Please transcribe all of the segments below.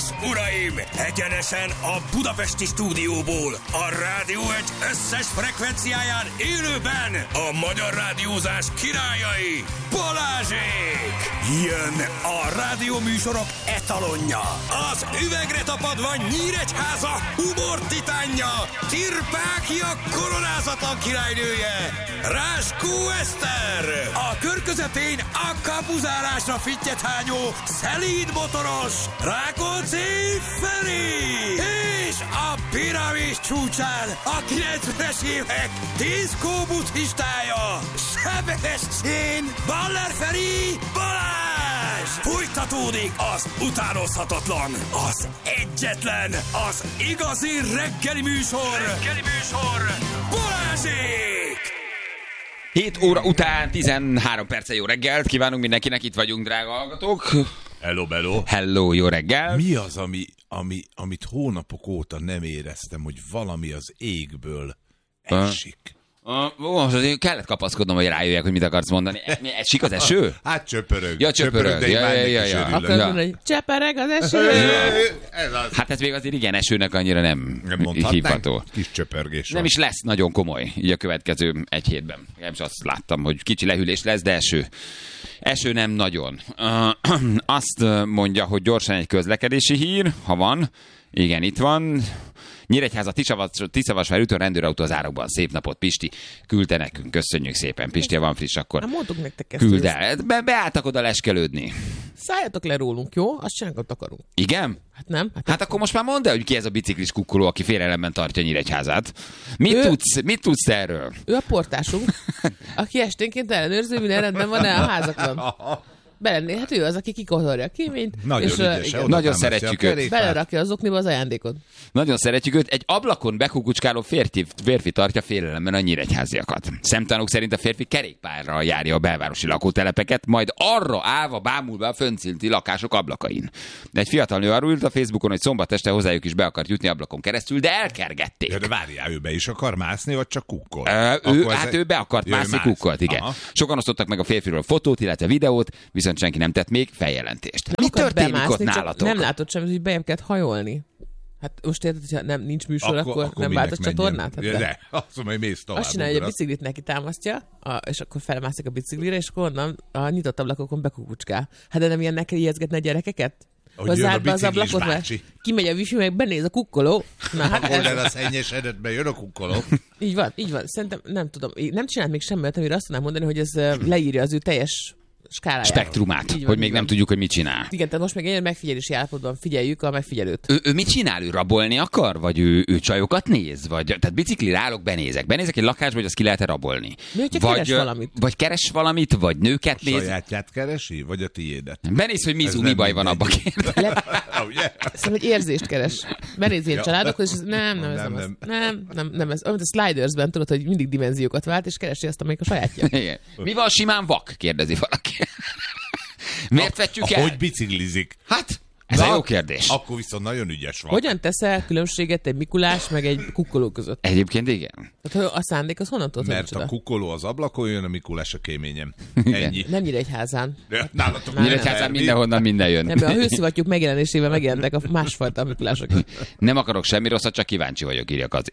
uraim! Egyenesen a budapesti stúdióból, a Rádió Egy összes frekvenciáján élőben a magyar rádiózás királyai, Balázsék! Jön a rádióműsorok etalonja, az üvegre tapadva Nyíregyháza humor titánja, Tirpákia koronázatlan királynője, Ráskó Eszter! A kör közepén a kapuzárásra fittyethányó, szelíd motoros Rákóczi Feri! És a piramis csúcsán a 90-es évek diszkó buddhistája, Sebestyén Baller Feri Balázs! Folytatódik az utánozhatatlan, az egyetlen, az igazi reggeli műsor, Balázsék! 7 óra után 13 perce jó reggelt kívánunk mindenkinek, itt vagyunk, drága hallgatók. Hello, bello. Hello, jó reggel. Mi az, amit hónapok óta nem éreztem, hogy valami az égből esik? Most azért kellett kapaszkodnom, hogy rájöjjek, hogy mit akarsz mondani. Esik az eső? Hát csöpörög. Ja, csöpörög. De Ja. Akkor mondani, hogy csepereg az eső. Ez az. Hát ez még azért igen, esőnek annyira nem Mondhatnánk? hívható. Kis csöpörgés Nem is lesz nagyon komoly így a következő egy hétben. Nem is azt láttam, hogy kicsi lehűlés lesz, de eső. Eső nem nagyon. Azt mondja, hogy gyorsan egy közlekedési hír, ha van. Igen, itt van. Nyíregyháza Tiszavasvár úton rendőrautó az árokban. Szép napot, Pisti. Küldte nekünk. Köszönjük szépen. Pisti, van friss, akkor Nem mondtuk nektek ezt. küld el. Beálltak oda leskelődni. Szálljatok le rólunk, jó? Azt csinálunk, amit akarunk. Igen? Hát nem? Hát akkor most már mondd el, hogy ki ez a biciklis kukkoló, aki félelemben tartja Nyíregyházát. Mit tudsz te erről? Ő a portásunk, aki esténként ellenőrző, minden rendben van-e a házakon. Belenné, hát ő az, aki kikotorja a kéményt. Nagyon ügyes. igen, Nagyon szeretjük őt. belerakja az okniba az ajándékot. Nagyon szeretjük őt. Egy ablakon bekukucskáló férfi tartja félelemben a nyíregyháziakat. Szemtanúk szerint a férfi kerékpárral járja a belvárosi lakótelepeket, majd arra állva bámul be a fönnszinti lakások ablakain. De egy fiatal nő arról írt a Facebookon, hogy szombat este hozzájuk is be akart jutni ablakon keresztül, de elkergették. Ja, de várjál, ő be is akar mászni, vagy csak kukkol? Ő be akart mászni, kukkolt, igen. Aha. Sokan osztottak meg a férfiről fotót, illetve videót, viszont senki nem tett még feljelentést. Mi Akart történik bemászni, ott csak nálatok? Nem látod semmit, hogy bejebb kellett hajolni. Hát most érted, hogyha nincs műsor, akkor nem váltott csatornát? Hát de, azt mondom, hogy mész tovább. Azt csinálja, hogy a biciklit neki támasztja, és akkor felmászik a biciklire, és akkor onnan a nyitott ablakokon bekukucskál. Hát de nem ilyennek kell ijeszgetni a gyerekeket? Hogy jön a biciklis bácsi. Kimegy a wifi, meg benéz a kukkoló. Na, hát Akkor el a szennyes eredetben jön a kukkoló. így van. Szerintem nem tudom. Nem csinált még semmit, amire azt tudnám mondani, hogy ez leírja az ő teljes skáláját. Spektrumát, Így van, hogy még így nem van. tudjuk, hogy mit csinál. Igen, tehát most meg ilyen megfigyelési állapotban figyeljük a megfigyelőt. Ő mit csinál? Ő rabolni akar? Vagy ő csajokat néz? Vagy, tehát biciklire állok, benézek egy lakásba, hogy azt ki lehet rabolni? Mi, hogyha keres valamit? Vagy keres valamit, vagy nőket néz. Sajátját keresi, vagy a tiédet? Benéz, hogy Mizu, Ez mi nem baj van mindegy. abba kérde. Ugye? Szerintem egy érzést keres. Benéz ilyen családokhoz, és ez nem ez. Olyan, a Slidersben tudod, hogy mindig dimenziókat vált, és keresi azt, amelyik a sajátja. Igen. Mi van simán vak? Kérdezi valaki. Miért vetjük el? Hogy biciklizik? Hát, ez egy jó kérdés. Akkor viszont nagyon ügyes van. Hogyan teszel különbséget egy Mikulás meg egy kukkoló között? Egyébként igen. Tehát a szándék az honnan tudod, hogy Mert a micsoda? kukkoló az ablakon jön, a Mikulás a kéményem. Igen. Ennyi. Nem Nyíregyházán. Nálatok Nyíregyházán mindenhonnan minden jön. Nem, a hőszivattyúk megjelenésével megjelentek a másfajta Mikulások. Nem akarok semmi rosszat, csak kíváncsi vagyok, írja Kazi.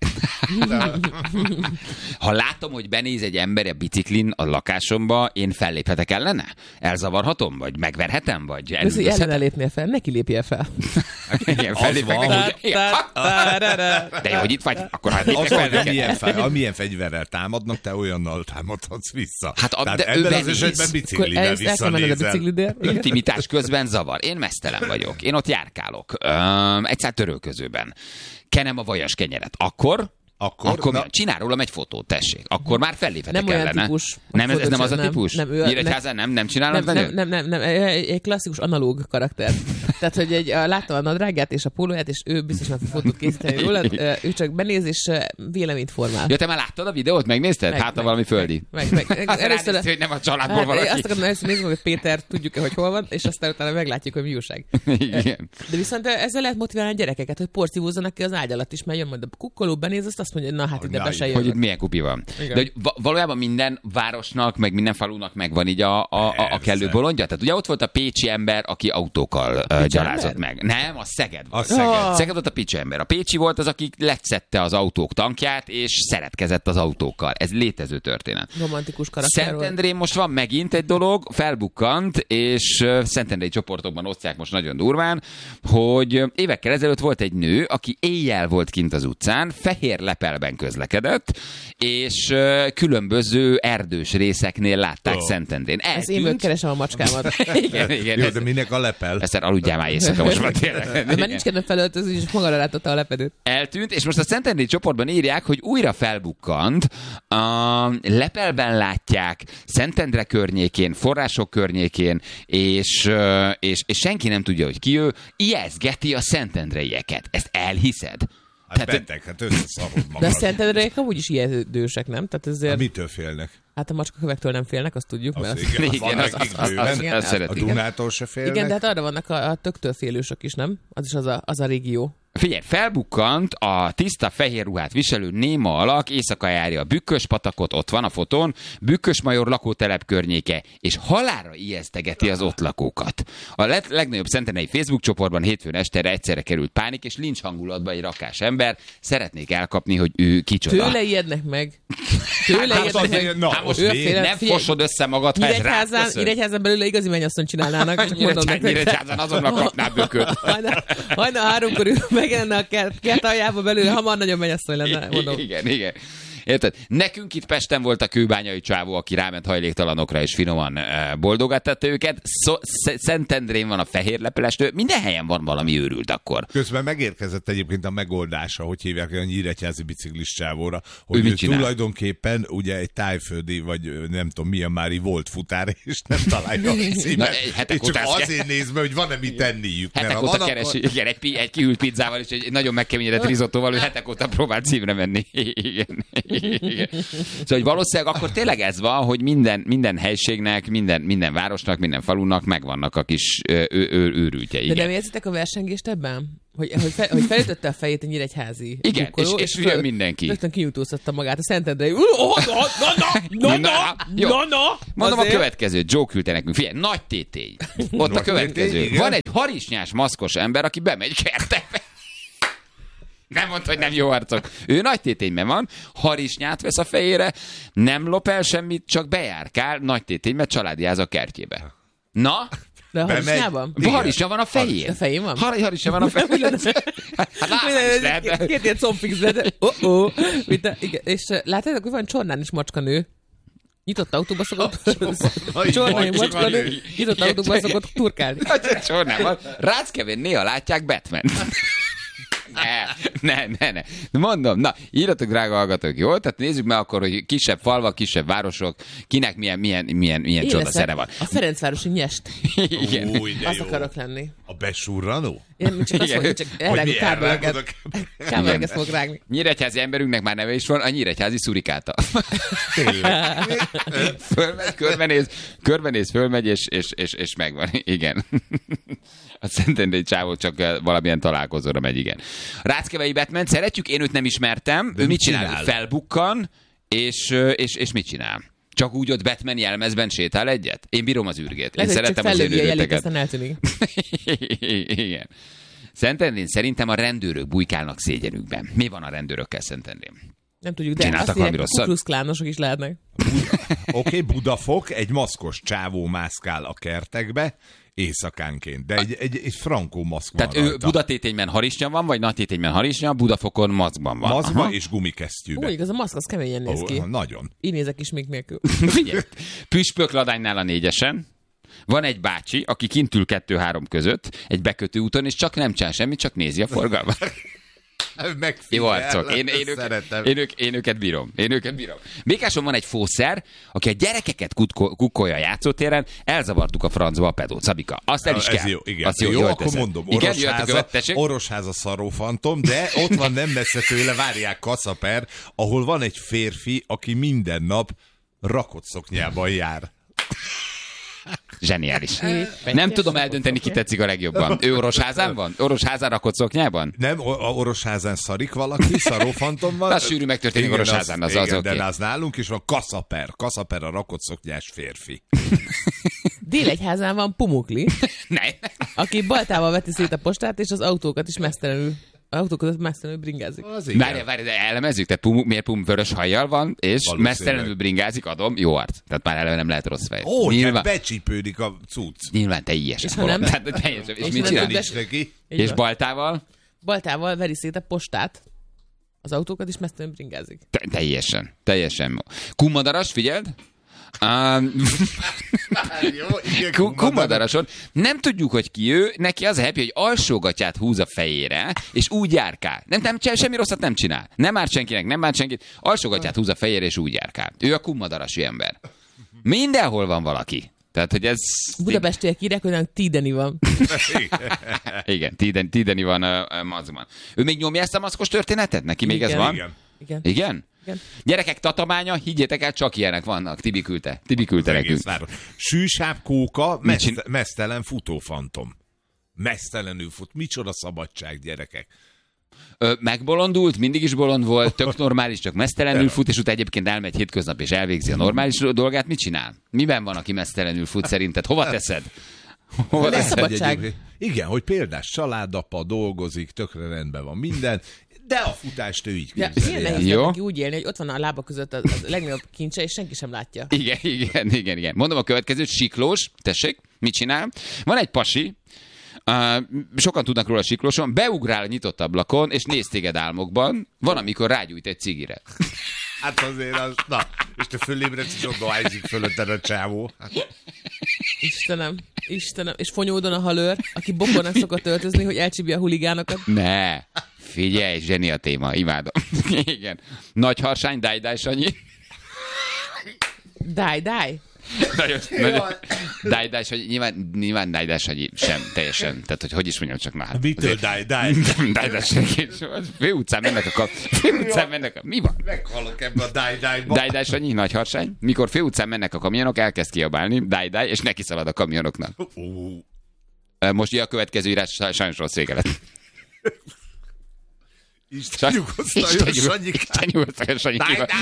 Ha látom, hogy benéz egy ember a biciklin a lakásomba, én felléphetek ellene? Elzavarhatom? Vagy megverhetem? Vagy Ez, hogy elüldözhetem? ellene lépnél fel, neki lépjél fel. Igen, fellépek van, neki, hogy... De jó, hogy itt vagy, akkor hát lépek fel neked. Amilyen fegyverrel támadnak, te olyannal támadhatsz vissza. Hát Tehát de ő ebben az benéz. esetben biciklivel El kell menned a visszanézel. biciklidél. Intimitás közben zavar. Én meztelen vagyok. Én ott járkálok. Egyszer törölközőben. Kenem a vajas kenyeret. Akkor Akkor csinál rólam egy fotót, tessék. Akkor már felléphetek Nem olyan ellene. típus. Nem, ez nem az a Nem, típus? nem, Nyíregyházán nem csinálod velük? Nem, egy klasszikus analóg karakter. Tehát, hogy láttam a nadrágját és a pólóját, és ő biztos nem fog fotót készíteni róla, ő csak benéz és véleményt formál. Ja, te már láttad a videót? Megnézted? Hát, ha valami földi. Először, hogy nem a családból hát, valaki. azt akarom, először nézzük, hogy Péter tudjuk-e, hogy hol van, és aztán utána meglátjuk, hogy mi újság. Igen. De viszont ezzel lehet motiválni a gyerekeket, hogy porcívózzanak ki az ágy alatt is, mert jön majd a kukkoló, benéz, azt mondja, na hát ide be se Hogy itt jövök. milyen kupi van. Igen. De hogy valójában minden városnak, meg minden falunak megvan így a kellő bolondja. Tehát ugye ott volt a pécsi ember, aki autókkal gyalázott meg. Nem, a Szeged volt. A Szeged. Szeged volt a picsember. A pécsi volt az, aki lecette az autók tankját, és szeretkezett az autókkal. Ez létező történet. Romantikus karakter volt. Szentendrén most van megint egy dolog, felbukkant, és szentendrei csoportokban osztják most nagyon durván, hogy évekkel ezelőtt volt egy nő, aki éjjel volt kint az utcán, fehér lepelben közlekedett, és különböző erdős részeknél látták Szentendrén. Ez én keresem a macskámat. Igen. Jó, de minek a lepel? Ezt aludjál már éjszaka most már tényleg. De már nincs kedve felöltözni, és magára látotta a lepedőt. Eltűnt, és most a Szentendrei csoportban írják, hogy újra felbukkant, a lepelben látják, Szentendre környékén, források környékén, és senki nem tudja, hogy ki ő, ijeszgeti a szentendreieket. Ezt elhiszed? Hát beteg, hát összeszarod magad. De a szentendreiek amúgy is ijesztősek, nem? Tehát ezért... Mitől félnek? Hát a macskakövektől nem félnek, azt tudjuk. Az Mert igen, Igen, van nekik bőven. azt szeretik. A Dunától se félnek. igen, de hát arra vannak a töktől félősök is, nem? Az is az a régió. Figyelj, felbukkant a tiszta fehér ruhát viselő néma alak, éjszaka járja a Bükkös-patakot, ott van a fotón, Bükkös-major lakótelep környéke, és halálra ijesztegeti az ott lakókat. A legnagyobb szentendrei Facebook csoportban hétfőn estere egyszerre került pánik, és lincs hangulatba egy rakás ember. Szeretnék elkapni, hogy ő kicsoda. Tőle ijednek meg. Tőle ijednek meg. Na, Hát most ő a féle- nem figyelj, fosod össze magad, ha ez rád köszön. Nyíregyházán belőle igazi mennyasszony csinálnának. Csak mondom nektek. Nyíregyházan azonnal kapná bököt. Hajnal 3-kor megjelenne a kert aljába belőle, hamar nagyobb mennyasszony lenne, mondom. Igen. Érted? Nekünk itt Pesten volt a kőbányai csávó, aki ráment hajléktalanokra, és finoman boldogattatta őket. Szentendrén van a fehér lepelestő. Minden helyen van valami őrült akkor. Közben megérkezett egyébként a megoldása, hogy hívják a nyíregyházi biciklis csávóra, Ő hogy mit ő csinál? tulajdonképpen ugye egy tájföldi, vagy nem tudom milyen mári volt futár, és nem találja a Na, címet. egy hetek És csak után azért néz be, hogy van-e mit tenniük. Hetek ha óta van, keresi, igen, egy kihűlt pizzával és egy nagyon megkeményedett risottóval, ő hetek óta próbál címre menni. Igen. Szóval, hogy valószínűleg akkor tényleg ez van, hogy minden helységnek, minden városnak, minden falunak megvannak a kis őrültjei. De nem érzitek a versengést ebben? Hogy felütötte a fejét a nyíregyházi Igen, drukkoló, és jön mindenki. Rögtön kinyújtóztatta magát a Szentendrei. Jó. Na. Mondom Azért. a következőt, Joe küldte nekünk. Figyelj, nagy tétény. Ott a Nagy következő. tétény, igen. Van egy harisnyás maszkos ember, aki bemegy kertekbe. Nem mondta, hogy nem jó arcok. Ő nagy tétényben van, harisnyát vesz a fejére, nem lop el semmit, csak bejárkál nagy tétényben, családiáz a kertjébe. Na? De a Bemegy. harisnyában? Harisnya van a fején. A fején van? Harisnya van a fején. Hát látni is lehet. Két ilyen combfix, de igen. És látjátok, hogy van Csornán is macskanő. Nyitott autóba szokott. Csornai macskanő. Nyitott autóba szokott turkálni. Csornában. Ráckevén néha látják Batman. Ne. Mondom, na, írjatok, drága hallgatók, jó? Tehát nézzük meg akkor, hogy kisebb falvak, kisebb városok, kinek milyen csodaszere van. A Ferencvárosi nyest. Igen. Új, de Az jó. akarok lenni. A besurranó? Én csak azt Igen. mondom, hogy csak Hogy elrágni mi elrágod kábeleket. Kábeleket fogok rágni. Nyíregyházi emberünknek már neve is van, a nyíregyházi szurikáta. Fölmegy, körbenéz, fölmegy, és megvan. Igen. A Szentendrei csávó csak valamilyen találkozóra megy, igen. Ráckevei Batman, szeretjük, én őt nem ismertem. Ő mit csinál? Felbukkan, és mit csinál? Csak úgy ott Batman jelmezben sétál egyet? Én bírom az űrgét. Én Lehet, hogy csak szeretem az fellövi a jelét, őrülteket. aztán eltűnik. Igen. Szentendrén szerintem a rendőrök bujkálnak szégyenükben. Mi van a rendőrökkel Szentendrén? Nem tudjuk, de Csináltak azt valami írják, rosszat? kukluszklánosok is lehetnek. Oké, Budafok, egy maszkos csávó mászkál a kertekbe, éjszakánként, de egy frankó maszk van Tehát ő rajta. Budatétényben harisnya van, vagy Nagytétényben harisnya, Budafokon maszkban van. Maszkba Aha. és gumikesztyűbe. Ó, igaz, a maszk az keményen néz ki. Nagyon. Így nézek is még nélkül. Figyelj, Püspökladánynál a 4-esen van egy bácsi, aki kint ül 2-3 között, egy bekötő úton, és csak nem csinál semmit, csak nézi a forgalmat. Jó arcok. Én őket bírom. Békáson van egy fószer, aki a gyerekeket kukkolja a játszótéren, elzavartuk a francba a pedót. Szabika, azt el is kell. Ez jó, igen. Azt Jó, jól akkor teszed. mondom, Igen, jöhet a következő. Orosháza Szarófantom, de ott van nem messze tőle, várják Kaszaper, ahol van egy férfi, aki minden nap rakott szoknyában jár. Zseniális. Nem tudom eldönteni, ki tetszik a legjobban. Ő Orosházán van? Orosházán rakott szoknyában? Nem, a Orosházán szarik valaki, Szarófantom van. Az sűrű megtörténik Igen, Orosházán, az igen, oké. de az nálunk is van Kaszaper a rakott szoknyás férfi. Délegyházán van Pumukli. Ne. aki baltával veti szét a postát, és az autókat mesztelenül bringázik. Várj, de elemezzük, tehát miért vörös hajjal van, és mesztelenül bringázik, adom, jó arc. Tehát már eleve nem lehet rossz fej. Nyilván becsípődik a cucc. Nyilván teljesen. És ha nem? És mit csinál? És baltával? Baltával veri szét a postát, az autókat is mesztelenül bringázik. Teljesen. Kummadaras, figyeld? Kummadaраson nem tudjuk, hogy ki ő, neki az a happy, hogy alsógatját húz a fejére, és úgy járkál. Nem semmi rosszat nem csinál. Nem árt senkinek, nem árt senkit, alsógatját húz a fejére, és úgy járkál. Ő a kummadarasú ember. Mindenhol van valaki. Tehát, hogy ez... Budapestiek írják, hogy Tideni van. Igen, Tideni van a mazban. Ő még nyomja ezt a maszkos történetet? Neki még ez van? Igen. Igen? Gyerekek, Tatabánya, higgyétek el, csak ilyenek vannak. Tibi küldte nekünk. Sűsápkóka, mesztelen futófantom. Mesztelenül fut. Micsoda szabadság, gyerekek. Megbolondult, mindig is bolond volt, tök normális, csak mesztelenül fut, és utána egyébként elmegy hétköznap, és elvégzi a normális dolgát. Mit csinál? Miben van, aki mesztelenül fut szerinted? Hova teszed? Szabadság. Igen, hogy példás családapa, dolgozik, tökre rendben van minden, de a futást ő így képzeli. Milyen nehéz neki úgy élni, hogy ott van a lába között a legnagyobb kincse, és senki sem látja. Igen. Mondom a következőt, siklós, tessék, mit csinál? Van egy pasi, sokan tudnak róla siklóson, beugrál a nyitott ablakon, és néz téged álmokban, van, amikor rágyújt egy cigire. Hát azért az, na, és te fölébredsz, és ott dohányzik fölötted a csávó. Istenem, és Fonyódon a halőr, aki bokornak szokott öltözni, hogy elcsípje a huligánokat. Ne, figyelj, zseni a téma, imádom. Igen. Nagy harsány, dáj, Sanyi. Dáj. Nagyon. Dáj, Sanyi, nyilván dáj, Sanyi sem teljesen. Tehát, hogy is mondjam, csak már. Mitől dáj? Dáj, Sanyi. Főutcán mennek a... Mi van? Meghalok ebbe a dáj-dájba. Dáj, Sanyi, nagy harsány. Mikor főutcán mennek a kamionok, elkezd kiabálni, dáj, és neki szalad a kamionoknak. Most a következő írás sajnos rossz vége lett. Isten nyugosztaljon, Sanyi.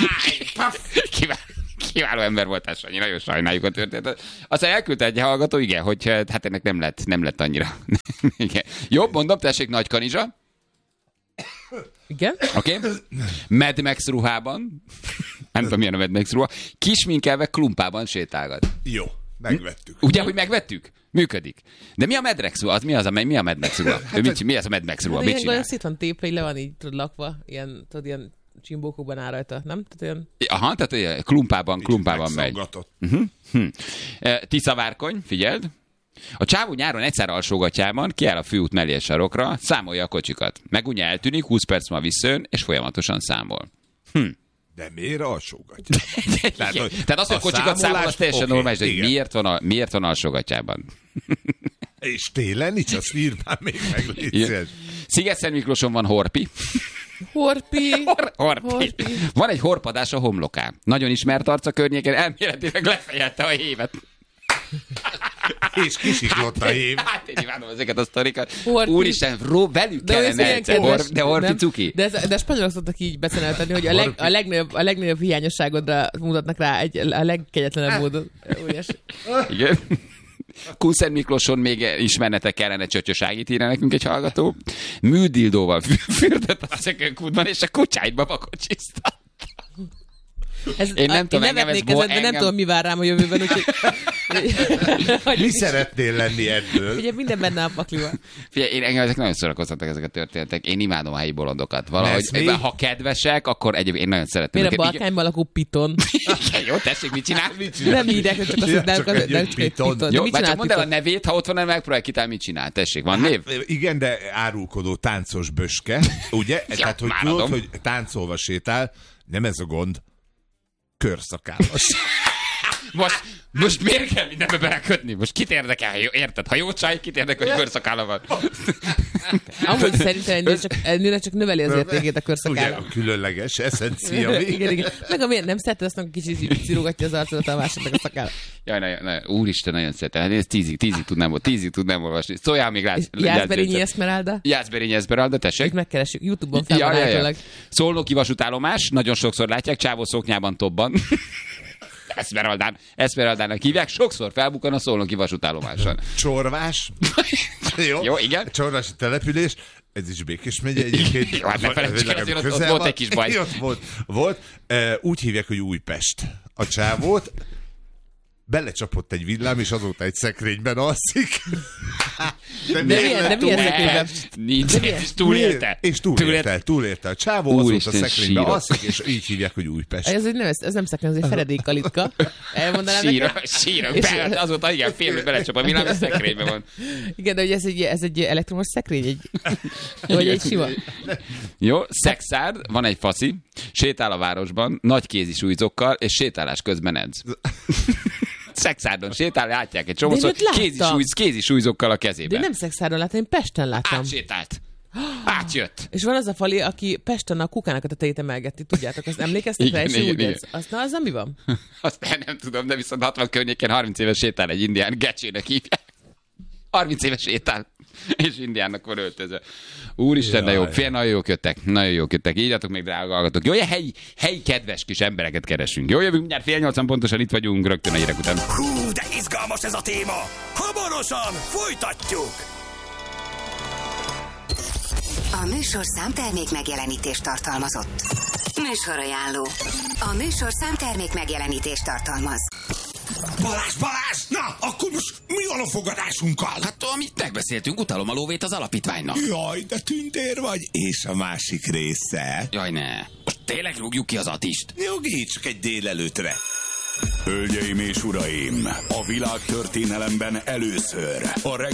Kiváló ember voltál, Sanyi, nagyon sajnáljuk a történetet. Aztán elküldte egy hallgató, igen, hogy hát ennek nem lett annyira. Igen. Jobb, mondom, tessék, Nagy Kanizsa. Igen? Oké. Mad Max ruhában. Nem tudom, milyen a Mad Max ruha. Kisminkelve klumpában sétálgat. Jó, megvettük. Ugye, hogy megvettük? Működik. De mi a Mad Max ruha? Mi a Mad Max ruha? Mi az a Mad Max ruha? Mit csinál? Ilyen szét van tépve, így le van így lakva, ilyen csimbókokban áll rajta, nem? Tehát olyan... Aha, tehát klumpában megy. Tiszavárkony, figyeld. A csávó nyáron egyszer alsógatjában kiáll a főút mellé sarokra, számolja a kocsikat. Megunja eltűnik, 20 perc ma visszajön, és folyamatosan számol. De miért alsógatja? Tehát az, hogy kocsikat számol, az teljesen normális, de miért van alsógatjában? És télen nincs, azt írd már még meg, légy. Sziget-Szent Miklóson van Horpi. Horpi. Van egy horpadás a homlokán. Nagyon ismert arca környéken, elméletileg lefejelte a hévet. És kisiklott a hév. Hát én imádom ezeket a sztorikat. Úristen, velük kellene egyszer, de Horpi cuki. De spanyolok szoktak így becenelteni, hogy a legnagyobb hiányosságodra mutatnak rá a legkegyetlenebb módon. Igen. Kunszent Miklóson még ismernetek kellene, Csöcsöságit írja nekünk egy hallgató. Műdildóval fürdött a szökőkútban, és a kucsáidba bakocsisztatta. Én nem tudom, de nem tudom, mi vár rám a jövőben, úgyhogy... Mi szeretnél lenni ebből? Ugye minden benne a pakliban. Figyelj, engem ezek nagyon szórakoztatnak, ezek a történetek. Én imádom a helyi bolondokat. Valahogy, ha kedvesek, akkor egyébként én nagyon szeretem. Miért a Balkányban lakó piton? Igen, jó, tessék, mit csinál? Nem írják, hogy csak egy piton. Jó, már csak mondd el a nevét, ha ott van, megpróbálj kitálni, mit csinál. Tessék, van név? Igen, de árulkodó táncos böske, ugye? Tehát, hogy tudod, hogy táncolva sétál, nem ez a gond. Körszakállas. Most miért kell mindenbe belekötni? Most kit érdekel, érted? Ha jó csaj, kit érdekel, hogy körszakála van? Amúgy szerintem ennél csak növeli az értékét a körszakála. Ugye, különleges eszencia. Igen. Meg amiért nem szereted, azt kicsit cirogatja az arcodat a másodnak a szakála. Jaj, nagyon, úristen, nagyon szeretem. Hát ez 10-ig tudnám olvasni. Szóljál még rá. Jászberényi Eszmeralda? Jászberényi Eszmeralda, tessék. Itt megkeressük. YouTube-on fel van állítólag. Szolnoki vasútállomás, nagyon sokszor látják, csávó szoknyában tobban. Esmeraldának hívják, sokszor felbukkan a Szolnoki vasútállomáson. Csorvás. Jó, igen. Csorvási település. Ez is Békés megye egyébként. Jó, hát ne felejtsük el, azért ott közel volt van. egy kis baj. Ott volt. Úgy hívják, hogy Újpest. A csávót belecsapott egy villám, és azóta egy szekrényben alszik. De milyen szekrényben? Nincs, és túlélte. És túlélte. A csávó azóta szekrényben alszik, és így hívják, hogy Újpest. Ez nem szekrény, ez egy feredékkalitka. Elmondanám neked? Sírok. Azóta igen, fél belecsap a villám, és szekrényben van. Igen, de hogy ez egy elektromos szekrény? Vagy egy sima? Jó, Szexárd, van egy faszi, sétál a városban, nagy kézi súlyzókkal, és sétálás közben edz. Szexárdon sétál, látják egy csomószor, kézi súlyzókkal a kezében. De nem Szexárdon láttam, én Pesten láttam. Átsétált. Átjött. És van az a fali, aki Pesten a kukának a tetejét emelgeti, tudjátok, azt emlékeztek rá, és úgy ez. Az mi van? Azt nem tudom, de viszont 60 környéken 30 éves sétál egy indián, Gecsének hívják. 30 éves sétál, és indiánnak van öltözve. Úristen, de jó, nagyon jók jöttek. Írjatok még, drága hallgatók. Jó, helyi kedves kis embereket keresünk. Jó, jövünk mindjárt 7:30 pontosan, itt vagyunk rögtön a hírek után. Hú, de izgalmas ez a téma! Hamarosan folytatjuk! A műsorszám termék megjelenítést tartalmazott. Műsorajánló. A műsorszám termék megjelenítést tartalmaz. Balázs! Na, akkor most mi van a fogadásunkkal? Hát, amit megbeszéltünk, utalom a lóvét az alapítványnak. Jaj, de tündér vagy, és a másik része. Jaj, ne. Most tényleg rúgjuk ki az Attist? Nyugi, csak egy délelőtre. Hölgyeim és uraim, a világtörténelemben először a